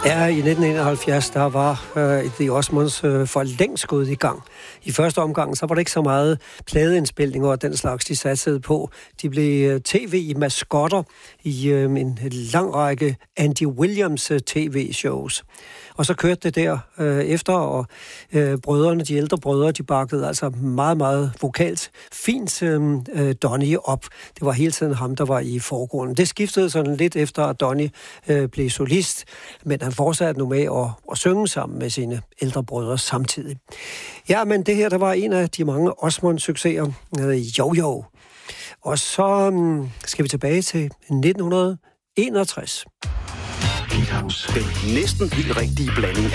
Ja, i 1971, der var The Osmonds for længst gået i gang. I første omgang, så var der ikke så meget pladeindspilninger og den slags, de satsede på. De blev tv-maskotter i en lang række Andy Williams tv-shows. Og så kørte det der efter, og brødrene, de ældre brødre, de bakkede altså meget, meget vokalt fint Donny op. Det var hele tiden ham, der var i forgrunden. Det skiftede sådan lidt efter, at Donny blev solist, men han fortsatte nu med at synge sammen med sine ældre brødre samtidig. Ja, men det her, der var en af de mange Osmond-succeser, Jo-Jo. Og så skal vi tilbage til 1961. Den næsten helt rigtige blanding